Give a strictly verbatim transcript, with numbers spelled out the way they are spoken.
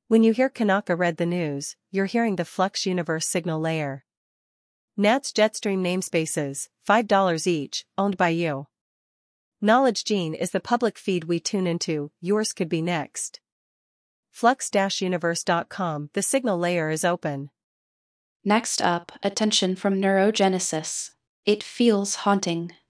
When you hear Kanaka read the news, you're hearing the Flux Universe signal layer. N A T's Jetstream namespaces, five dollars each, owned by you. Knowledge Gene is the public feed we tune into, yours could be next. flux universe dot com, the signal layer is open. Next up, attention from Neurogenesis. It feels haunting.